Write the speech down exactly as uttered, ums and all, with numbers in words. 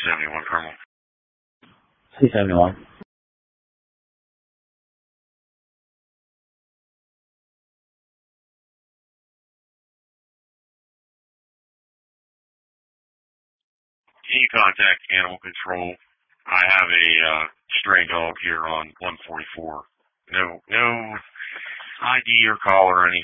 seventy-one, Colonel. C seventy-one. Can you contact Animal Control? I have a uh, stray dog here on one forty-four. No, no I D or call or anything.